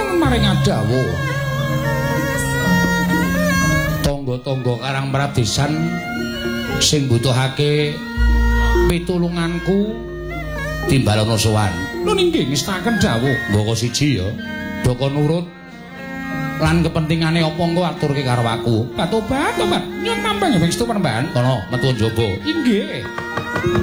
maring dawuh. Tangga-tangga Karang Pradesan sing butuhake pitulunganku timbalana sowan. Lho nggih ngestaken dawuh. Mboko siji ya. Doko nurut lan kepentingane apa engko aturke karo aku. Tobat. Nyun tambah ya Bang Stupan, Mbak. Kono metu njaba. Inggih.